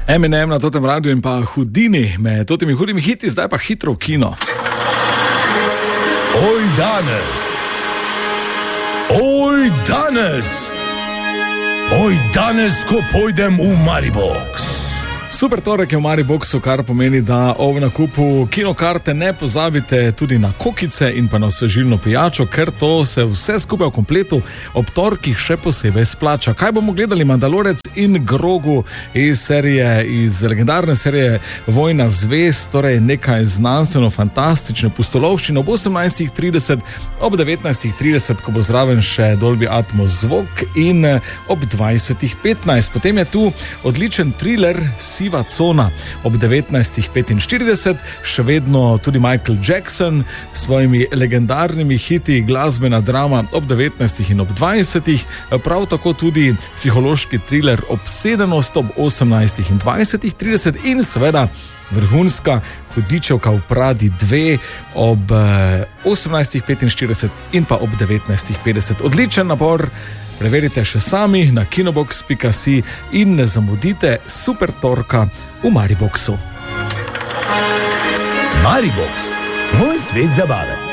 Eminem na totem radiju in pa Houdini med totimi hudimi hiti, zdaj pa hitro v kino. Oj danes, ko pojdem v Maribox. Super torek je v Mariboxu, kar pomeni, da ob nakupu kinokarte ne pozabite tudi na kokice in pa na osvežilno pijačo, ker to se vse skupaj v kompletu ob torkih še posebej splača. Kaj bomo gledali? Mandalorec in Grogu iz legendarne serije Vojna zvezd, torej nekaj znanstveno-fantastične pustolovščine ob 18:30, ob 19:30, ko bo zraven še Dolby Atmos zvok in ob 20:15. Potem je tu odličen thriller Siva cona ob 19:45, še vedno tudi Michael Jackson s svojimi legendarnimi hiti, glasbena drama ob 19 in ob 20, prav tako tudi psihološki thriller Obsedenost ob 18 in 20:30 in seveda vrhunska Hudičevka v Pradi 2 ob 18:45 in pa ob 19:50. Odličen nabor. Preverite še sami na kinobox.si in ne zamudite super torka v Mariboxu. Maribox, moj svet zabave.